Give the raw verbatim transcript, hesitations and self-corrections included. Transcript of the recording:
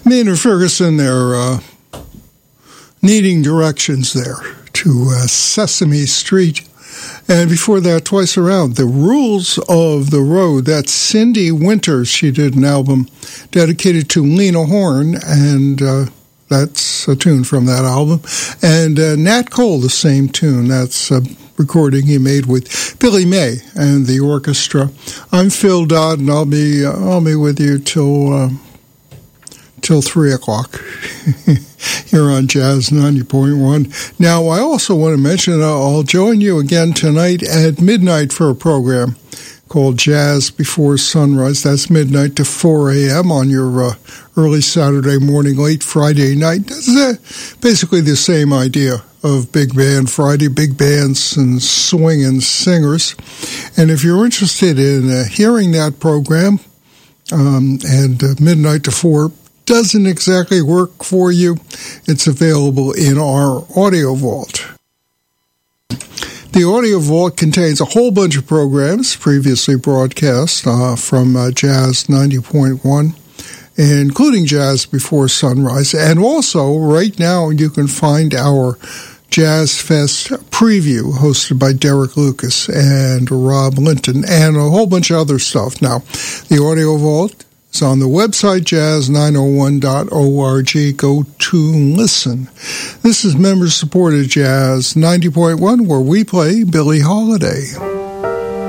Maynard Ferguson, they're uh, needing directions there to uh, Sesame Street. And before that, Twice Around, The Rules of the Road. That's Cindy Winters. She did an album dedicated to Lena Horne, and uh, that's a tune from that album. And uh, Nat Cole, the same tune. That's a recording he made with Billy May and the orchestra. I'm Phil Dodd, and I'll be uh, I'll be with you till uh, till three o'clock here on Jazz ninety point one. Now, I also want to mention uh, I'll join you again tonight at midnight for a program called Jazz Before Sunrise. That's midnight to four a.m. on your uh, early Saturday morning, late Friday night. That's uh, basically the same idea of Big Band Friday, big bands and swinging singers. And if you're interested in uh, hearing that program, um, and uh, midnight to four doesn't exactly work for you, it's available in our audio vault. The audio vault contains a whole bunch of programs previously broadcast uh, from uh, Jazz ninety point one, including Jazz Before Sunrise. And also, right now, you can find our Jazz Fest preview hosted by Derek Lucas and Rob Linton and a whole bunch of other stuff. Now, the audio vault is on the website, jazz nine oh one dot org. Go to listen. This is member-supported Jazz ninety point one, where we play Billie Holiday.